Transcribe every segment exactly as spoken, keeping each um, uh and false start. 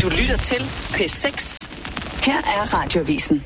Du lytter til P seks. Her er Radioavisen.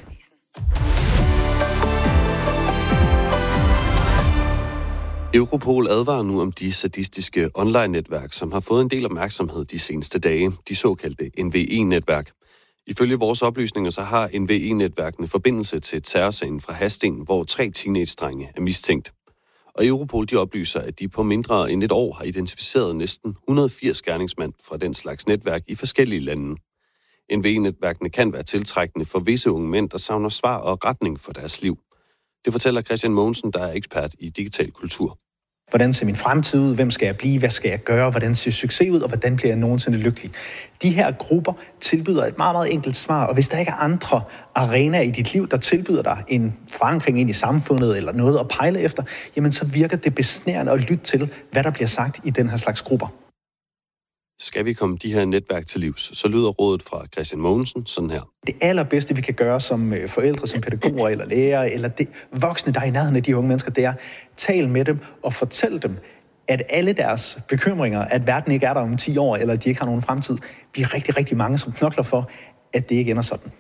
Europol advarer nu om de sadistiske online-netværk, som har fået en del opmærksomhed de seneste dage, de såkaldte N V E-netværk. Ifølge vores oplysninger så har N V E-netværkene forbindelse til terrorsagen fra Hadsten, hvor tre teenage-drenge er mistænkt. Og Europol de oplyser, at de på mindre end et år har identificeret næsten et hundrede og firs gerningsmænd fra den slags netværk i forskellige lande. N V E-netværkene kan være tiltrækkende for visse unge mænd, der savner svar og retning for deres liv. Det fortæller Christian Mogensen, der er ekspert i digital kultur. Hvordan ser min fremtid ud? Hvem skal jeg blive? Hvad skal jeg gøre? Hvordan ser succes ud? Og hvordan bliver jeg nogensinde lykkelig? De her grupper tilbyder et meget, meget enkelt svar. Og hvis der ikke er andre arenaer i dit liv, der tilbyder dig en forankring ind i samfundet eller noget at pejle efter, jamen så virker det besnærende at lytte til, hvad der bliver sagt i den her slags grupper. Skal vi komme de her netværk til livs, så lyder rådet fra Christian Mogensen sådan her. Det allerbedste, vi kan gøre som forældre, som pædagoger eller lærere, eller det voksne, der er i nærheden af de unge mennesker, det er, tal med dem og fortæl dem, at alle deres bekymringer, at verden ikke er der om ti år, eller at de ikke har nogen fremtid, bliver rigtig, rigtig mange, som knokler for, at det ikke ender sådan.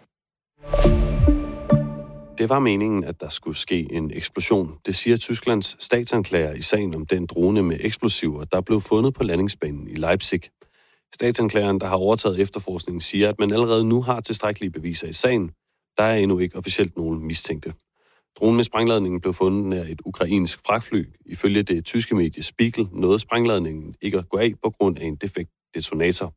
Det var meningen, at der skulle ske en eksplosion. Det siger Tysklands statsanklager i sagen om den drone med eksplosiver, der blev fundet på landingsbanen i Leipzig. Statsanklageren, der har overtaget efterforskningen, siger, at man allerede nu har tilstrækkelige beviser i sagen. Der er endnu ikke officielt nogen mistænkte. Dronen med sprængladningen blev fundet nær et ukrainsk fragtfly. Ifølge det tyske medie Spiegel nåede sprængladningen ikke at gå af på grund af en defekt detonator.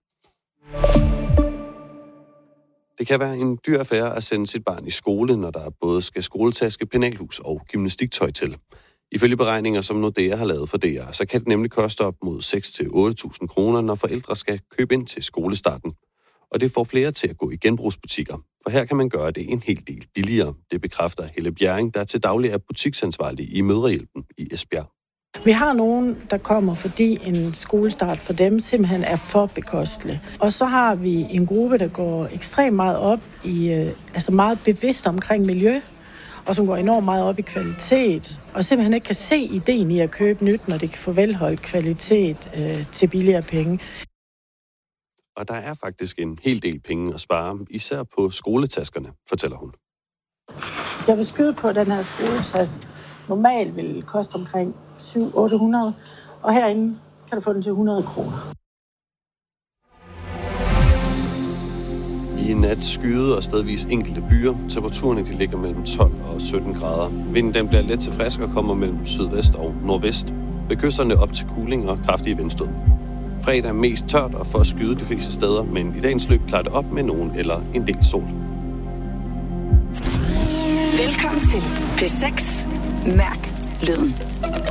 Det kan være en dyr affære at sende sit barn i skole, når der både skal skoletaske, penalhus og gymnastiktøj til. Ifølge beregninger, som Nordea har lavet for D R, så kan det nemlig koste op mod seks til otte tusind kroner, når forældre skal købe ind til skolestarten. Og det får flere til at gå i genbrugsbutikker, for her kan man gøre det en hel del billigere. Det bekræfter Helle Bjerring, der til daglig er butiksansvarlig i Mødrehjælpen i Esbjerg. Vi har nogen, der kommer, fordi en skolestart for dem simpelthen er for bekostelig. Og så har vi en gruppe, der går ekstremt meget op i, altså meget bevidst omkring miljø, og som går enormt meget op i kvalitet, og simpelthen ikke kan se ideen i at købe nyt, når det kan få velholdt kvalitet øh, til billigere penge. Og der er faktisk en hel del penge at spare, især på skoletaskerne, fortæller hun. Jeg vil skyde på, at den her skoletaske normalt vil koste omkring syv til otte hundrede, og herinde kan du få den til hundrede kroner. I nat skyde og stedvis enkelte byer. Temperaturerne de ligger mellem tolv og sytten grader. Vinden den bliver let til frisk og kommer mellem sydvest og nordvest. Ved kysterne op til kuling og kraftige vindstød. Fredag er mest tørt og for at skyde de fleste steder, men i dagens løb klarer det op med nogen eller en del sol. Velkommen til P seks. Mærk lyden.